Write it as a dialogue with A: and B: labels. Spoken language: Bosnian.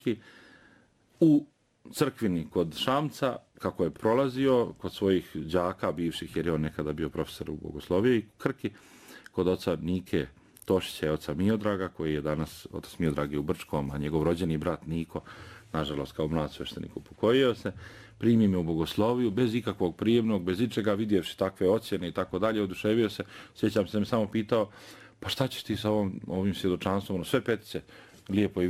A: u crkvini kod Šamca, kako je prolazio kod svojih đaka bivših, jer je on nekada bio profesor u bogosloviji i Krki, kod oca Nike Tošića i oca Miodraga, koji je danas, otac Miodrag je u Brčkom, a njegov rođeni brat Niko, nažalost kao mlad sveštenik upokojio se, primi me u bogosloviju, bez ikakvog prijemnog, bez ičega, vidjevši takve ocjene i tako dalje, oduševio se. Sjećam se da me samo pitao, pa šta ćeš ti sa ovim svjedočanstvom, sve petice, lijepo i